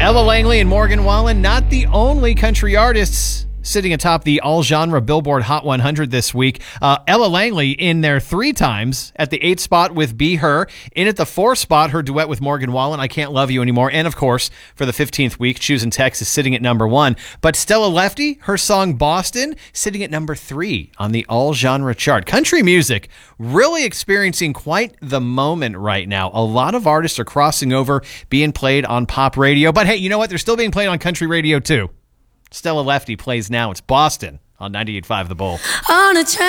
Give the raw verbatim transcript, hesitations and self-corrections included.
Ella Langley and Morgan Wallen, not the only country artists sitting atop the all-genre Billboard Hot one hundred this week. Uh, Ella Langley in there three times at the eighth spot with Be Her. In at the fourth spot, her duet with Morgan Wallen, I Can't Love You Anymore. And, of course, for the fifteenth week, Choosing Texas sitting at number one. But Stella Lefty, her song Boston, sitting at number three on the all-genre chart. Country music really experiencing quite the moment right now. A lot of artists are crossing over, being played on pop radio. But, hey, you know what? They're still being played on country radio, too. Stella Lefty plays now. It's Boston on ninety-eight point five The Bull. On a